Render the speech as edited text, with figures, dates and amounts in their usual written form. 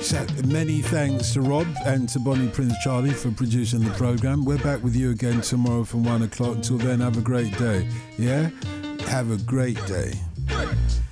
So many thanks to Rob and to Bonnie Prince Charlie for producing the programme. We're back with you again tomorrow from 1 o'clock. Until then, have a great day. Yeah? Have a great day.